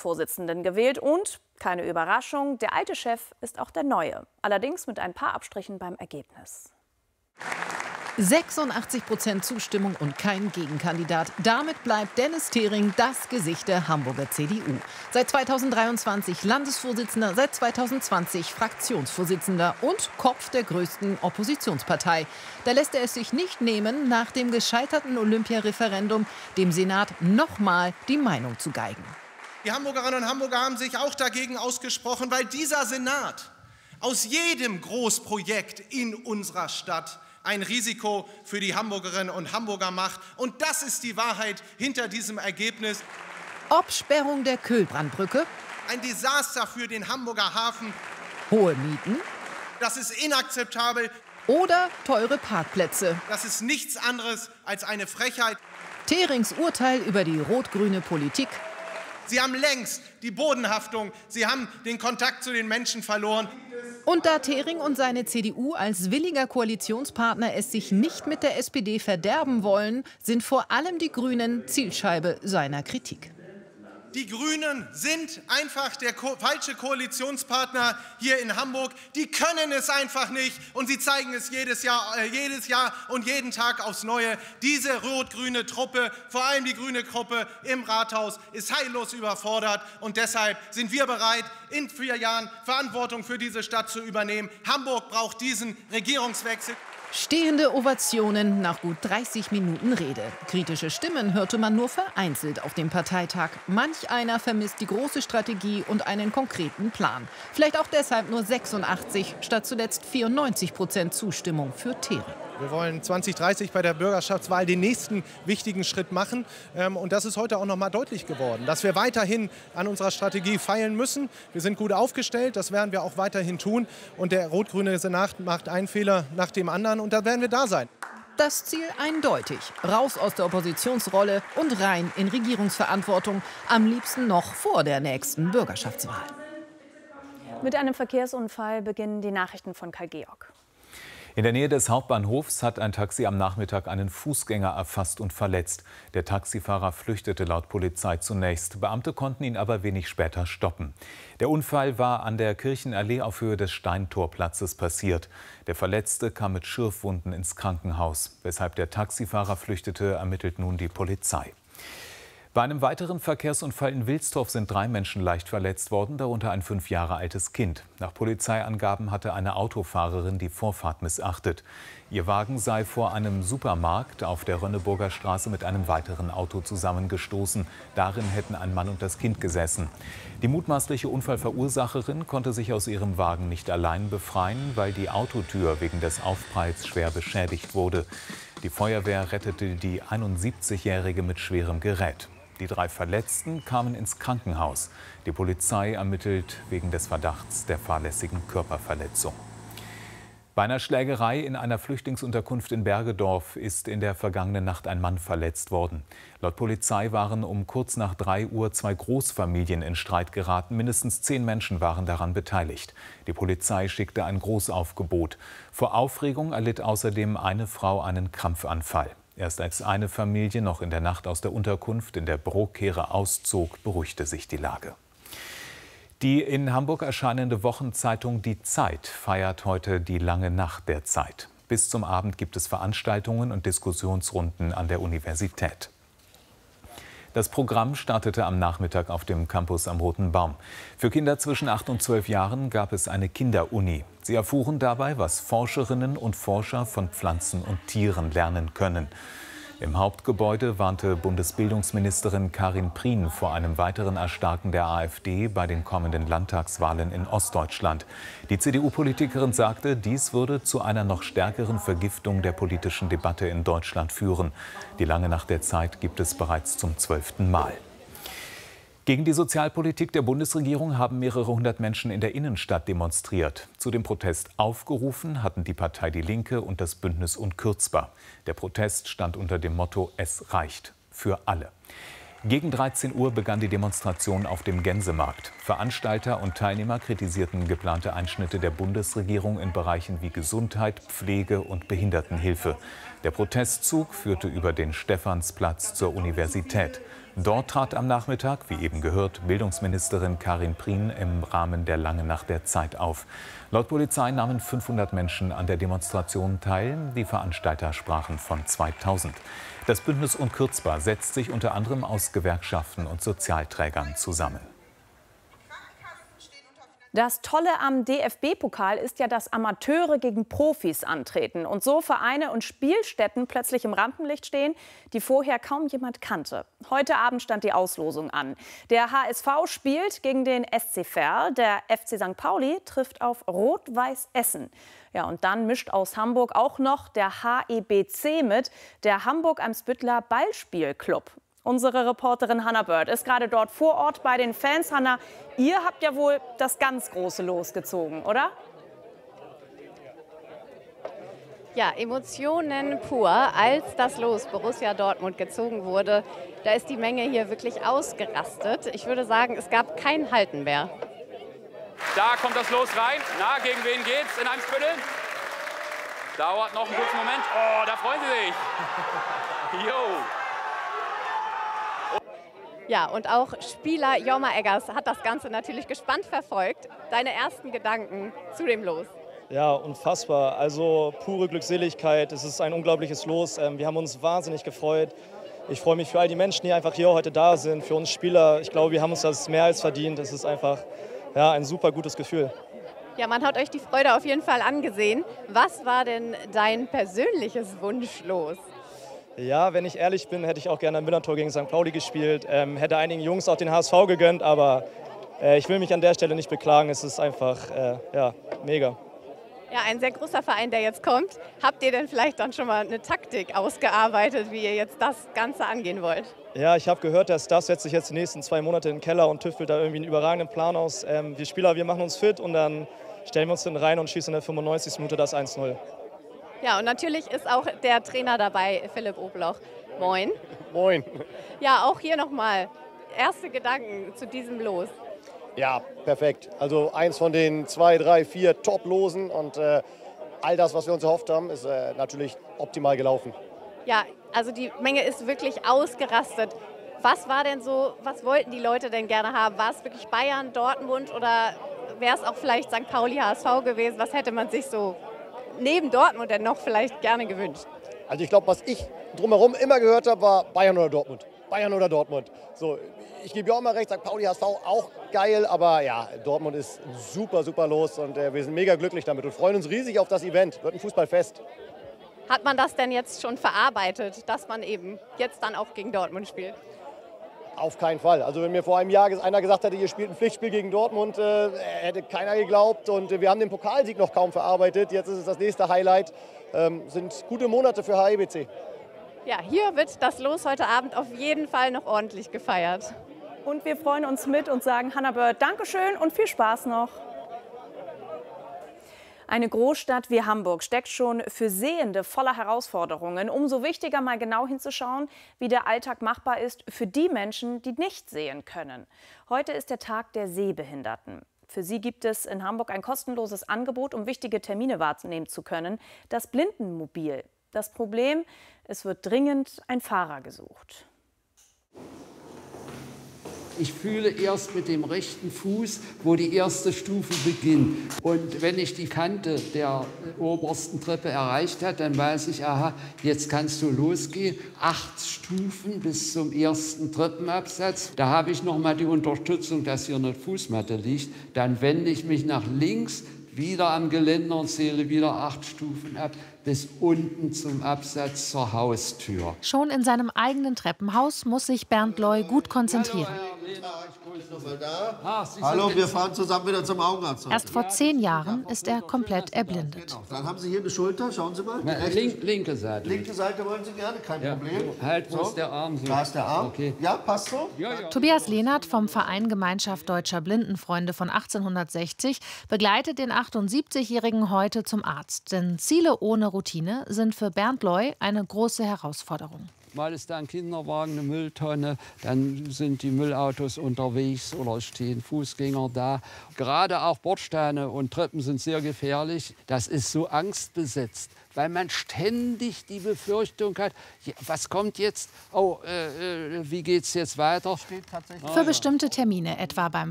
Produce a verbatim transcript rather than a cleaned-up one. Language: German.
Fraktionsvorsitzenden gewählt und, keine Überraschung, der alte Chef ist auch der neue. Allerdings mit ein paar Abstrichen beim Ergebnis. sechsundachtzig Prozent Zustimmung und kein Gegenkandidat. Damit bleibt Dennis Thering das Gesicht der Hamburger C D U. Seit zweitausenddreiundzwanzig Landesvorsitzender, seit zweitausendzwanzig Fraktionsvorsitzender und Kopf der größten Oppositionspartei. Da lässt er es sich nicht nehmen, nach dem gescheiterten Olympiareferendum dem Senat nochmal die Meinung zu geigen. Die Hamburgerinnen und Hamburger haben sich auch dagegen ausgesprochen, weil dieser Senat aus jedem Großprojekt in unserer Stadt ein Risiko für die Hamburgerinnen und Hamburger macht. Und das ist die Wahrheit hinter diesem Ergebnis. Ob Sperrung der Kühlbrandbrücke, ein Desaster für den Hamburger Hafen, hohe Mieten, das ist inakzeptabel. Oder teure Parkplätze. Das ist nichts anderes als eine Frechheit. Therings Urteil über die rot-grüne Politik. Sie haben längst die Bodenhaftung, Sie haben den Kontakt zu den Menschen verloren. Und da Thering und seine C D U als williger Koalitionspartner es sich nicht mit der S P D verderben wollen, sind vor allem die Grünen Zielscheibe seiner Kritik. Die Grünen sind einfach der ko- falsche Koalitionspartner hier in Hamburg. Die können es einfach nicht und sie zeigen es jedes Jahr, äh, jedes Jahr und jeden Tag aufs Neue. Diese rot-grüne Truppe, vor allem die grüne Gruppe im Rathaus, ist heillos überfordert und deshalb sind wir bereit, in vier Jahren Verantwortung für diese Stadt zu übernehmen. Hamburg braucht diesen Regierungswechsel. Stehende Ovationen nach gut dreißig Minuten Rede. Kritische Stimmen hörte man nur vereinzelt auf dem Parteitag. Manch einer vermisst die große Strategie und einen konkreten Plan. Vielleicht auch deshalb nur sechsundachtzig statt zuletzt vierundneunzig Prozent Zustimmung für Thering. Wir wollen zwanzig dreißig bei der Bürgerschaftswahl den nächsten wichtigen Schritt machen. Und das ist heute auch noch mal deutlich geworden, dass wir weiterhin an unserer Strategie feilen müssen. Wir sind gut aufgestellt, das werden wir auch weiterhin tun. Und der rot-grüne Senat macht einen Fehler nach dem anderen und da werden wir da sein. Das Ziel eindeutig. Raus aus der Oppositionsrolle und rein in Regierungsverantwortung. Am liebsten noch vor der nächsten Bürgerschaftswahl. Mit einem Verkehrsunfall beginnen die Nachrichten von Karl-Georg. In der Nähe des Hauptbahnhofs hat ein Taxi am Nachmittag einen Fußgänger erfasst und verletzt. Der Taxifahrer flüchtete laut Polizei zunächst. Beamte konnten ihn aber wenig später stoppen. Der Unfall war an der Kirchenallee auf Höhe des Steintorplatzes passiert. Der Verletzte kam mit Schürfwunden ins Krankenhaus. Weshalb der Taxifahrer flüchtete, ermittelt nun die Polizei. Bei einem weiteren Verkehrsunfall in Wilsdorf sind drei Menschen leicht verletzt worden, darunter ein fünf Jahre altes Kind. Nach Polizeiangaben hatte eine Autofahrerin die Vorfahrt missachtet. Ihr Wagen sei vor einem Supermarkt auf der Rönneburger Straße mit einem weiteren Auto zusammengestoßen. Darin hätten ein Mann und das Kind gesessen. Die mutmaßliche Unfallverursacherin konnte sich aus ihrem Wagen nicht allein befreien, weil die Autotür wegen des Aufpralls schwer beschädigt wurde. Die Feuerwehr rettete die einundsiebzigjährige mit schwerem Gerät. Die drei Verletzten kamen ins Krankenhaus. Die Polizei ermittelt wegen des Verdachts der fahrlässigen Körperverletzung. Bei einer Schlägerei in einer Flüchtlingsunterkunft in Bergedorf ist in der vergangenen Nacht ein Mann verletzt worden. Laut Polizei waren um kurz nach drei Uhr zwei Großfamilien in Streit geraten. Mindestens zehn Menschen waren daran beteiligt. Die Polizei schickte ein Großaufgebot. Vor Aufregung erlitt außerdem eine Frau einen Krampfanfall. Erst als eine Familie noch in der Nacht aus der Unterkunft in der Brockehre auszog, beruhigte sich die Lage. Die in Hamburg erscheinende Wochenzeitung Die Zeit feiert heute die lange Nacht der Zeit. Bis zum Abend gibt es Veranstaltungen und Diskussionsrunden an der Universität. Das Programm startete am Nachmittag auf dem Campus am Roten Baum. Für Kinder zwischen acht und zwölf Jahren gab es eine Kinderuni. Sie erfuhren dabei, was Forscherinnen und Forscher von Pflanzen und Tieren lernen können. Im Hauptgebäude warnte Bundesbildungsministerin Karin Prien vor einem weiteren Erstarken der AfD bei den kommenden Landtagswahlen in Ostdeutschland. Die C D U-Politikerin sagte, dies würde zu einer noch stärkeren Vergiftung der politischen Debatte in Deutschland führen. Die lange Nacht der Zeit gibt es bereits zum zwölften Mal. Gegen die Sozialpolitik der Bundesregierung haben mehrere hundert Menschen in der Innenstadt demonstriert. Zu dem Protest aufgerufen hatten die Partei Die Linke und das Bündnis Unkürzbar. Der Protest stand unter dem Motto „Es reicht für alle“. Gegen dreizehn Uhr begann die Demonstration auf dem Gänsemarkt. Veranstalter und Teilnehmer kritisierten geplante Einschnitte der Bundesregierung in Bereichen wie Gesundheit, Pflege und Behindertenhilfe. Der Protestzug führte über den Stephansplatz zur Universität. Dort trat am Nachmittag, wie eben gehört, Bildungsministerin Karin Prien im Rahmen der Langen Nacht der Zeit auf. Laut Polizei nahmen fünfhundert Menschen an der Demonstration teil. Die Veranstalter sprachen von zweitausend. Das Bündnis Unkürzbar setzt sich unter anderem aus Gewerkschaften und Sozialträgern zusammen. Das Tolle am D F B-Pokal ist ja, dass Amateure gegen Profis antreten und so Vereine und Spielstätten plötzlich im Rampenlicht stehen, die vorher kaum jemand kannte. Heute Abend stand die Auslosung an. Der H S V spielt gegen den S C Verl, der F C Sankt Pauli trifft auf Rot-Weiß Essen. Ja, und dann mischt aus Hamburg auch noch der H E B C mit, der Hamburg-Eimsbütteler Ballspielclub. Unsere Reporterin Hannah Bird ist gerade dort vor Ort bei den Fans. Hannah, ihr habt ja wohl das ganz große Los gezogen, oder? Ja, Emotionen pur. Als das Los Borussia Dortmund gezogen wurde, da ist die Menge hier wirklich ausgerastet. Ich würde sagen, es gab kein Halten mehr. Da kommt das Los rein. Na, gegen wen geht's in Eimsbüttel? Dauert noch einen kurzen Moment. Oh, da freuen sie sich. Jo. Ja, und auch Spieler Jorma Eggers hat das Ganze natürlich gespannt verfolgt. Deine ersten Gedanken zu dem Los? Ja, unfassbar. Also pure Glückseligkeit. Es ist ein unglaubliches Los. Wir haben uns wahnsinnig gefreut. Ich freue mich für all die Menschen, die einfach hier heute da sind, für uns Spieler. Ich glaube, wir haben uns das mehr als verdient. Es ist einfach ja, ein super gutes Gefühl. Ja, man hat euch die Freude auf jeden Fall angesehen. Was war denn dein persönliches Wunschlos? Ja, wenn ich ehrlich bin, hätte ich auch gerne ein Millantor gegen Sankt Pauli gespielt. Ähm, hätte einigen Jungs auch den H S V gegönnt, aber äh, ich will mich an der Stelle nicht beklagen. Es ist einfach äh, ja, mega. Ja, ein sehr großer Verein, der jetzt kommt. Habt ihr denn vielleicht dann schon mal eine Taktik ausgearbeitet, wie ihr jetzt das Ganze angehen wollt? Ja, ich habe gehört, der Staff setzt sich jetzt die nächsten zwei Monate in den Keller und tüftelt da irgendwie einen überragenden Plan aus. Ähm, wir Spieler, wir machen uns fit und dann stellen wir uns dann rein und schießen in der fünfundneunzigsten Minute das eins null. Ja, und natürlich ist auch der Trainer dabei, Philipp Obloch. Moin. Moin. Ja, auch hier nochmal erste Gedanken zu diesem Los. Ja, perfekt. Also eins von den zwei, drei, vier Top-Losen und äh, all das, was wir uns erhofft haben, ist äh, natürlich optimal gelaufen. Ja, also die Menge ist wirklich ausgerastet. Was war denn so, was wollten die Leute denn gerne haben? War es wirklich Bayern, Dortmund oder wäre es auch vielleicht Sankt Pauli, H S V gewesen? Was hätte man sich so neben Dortmund denn noch vielleicht gerne gewünscht? Also ich glaube, was ich drumherum immer gehört habe, war Bayern oder Dortmund. Bayern oder Dortmund. So, ich gebe ja auch mal recht, Sankt Pauli, H S V auch geil, aber ja, Dortmund ist super, super los und äh, wir sind mega glücklich damit und freuen uns riesig auf das Event. Wird ein Fußballfest. Hat man das denn jetzt schon verarbeitet, dass man eben jetzt dann auch gegen Dortmund spielt? Auf keinen Fall. Also wenn mir vor einem Jahr einer gesagt hätte, ihr spielt ein Pflichtspiel gegen Dortmund, äh, hätte keiner geglaubt. Und äh, wir haben den Pokalsieg noch kaum verarbeitet. Jetzt ist es das nächste Highlight. Ähm, sind gute Monate für H E B C. Ja, hier wird das Los heute Abend auf jeden Fall noch ordentlich gefeiert. Und wir freuen uns mit und sagen Hannah Bird, Dankeschön und viel Spaß noch. Eine Großstadt wie Hamburg steckt schon für Sehende voller Herausforderungen. Umso wichtiger, mal genau hinzuschauen, wie der Alltag machbar ist für die Menschen, die nicht sehen können. Heute ist der Tag der Sehbehinderten. Für sie gibt es in Hamburg ein kostenloses Angebot, um wichtige Termine wahrnehmen zu können, das Blindenmobil. Das Problem, es wird dringend ein Fahrer gesucht. Ich fühle erst mit dem rechten Fuß, wo die erste Stufe beginnt. Und wenn ich die Kante der obersten Treppe erreicht habe, dann weiß ich, aha, jetzt kannst du losgehen. Acht Stufen bis zum ersten Treppenabsatz. Da habe ich noch mal die Unterstützung, dass hier eine Fußmatte liegt. Dann wende ich mich nach links, wieder am Geländer und zähle wieder acht Stufen ab, bis unten zum Absatz zur Haustür. Schon in seinem eigenen Treppenhaus muss sich Bernd Loy gut konzentrieren. Hallo, wir fahren zusammen wieder zum Augenarzt. Erst vor zehn Jahren ist er komplett erblindet. Genau. Dann haben Sie hier eine Schulter, schauen Sie mal. Na, link, linke Seite. Linke Seite wollen Sie gerne, kein ja. Problem. Halt, wo so. ist der Arm? So. Da ist der Arm. Okay. Ja, passt so. Ja, ja. Tobias Lehnert vom Verein Gemeinschaft Deutscher Blindenfreunde von achtzehnhundertsechzig begleitet den achtundsiebzigjährigen heute zum Arzt. Denn Ziele ohne Routine sind für Bernd Loy eine große Herausforderung. Mal ist da ein Kinderwagen, eine Mülltonne, dann sind die Müllautos unterwegs oder es stehen Fußgänger da. Gerade auch Bordsteine und Treppen sind sehr gefährlich. Das ist so angstbesetzt, weil man ständig die Befürchtung hat, ja, was kommt jetzt? Oh, äh, äh, wie geht's jetzt weiter? Für bestimmte Termine, etwa beim